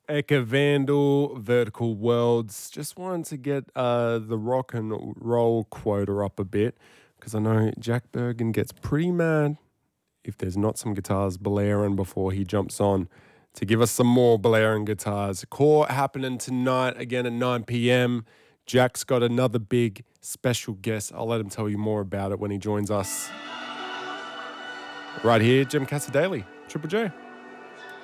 Eka Vandal, Vertical Worlds. Just wanted to get the rock and roll quota up a bit because I know Jack Bergen gets pretty mad if there's not some guitars blaring before he jumps on to give us some more blaring guitars. Core happening tonight again at 9 p.m. Jack's got another big special guest. I'll let him tell you more about it when he joins us. Right here, Jim Casa Daily, Triple J.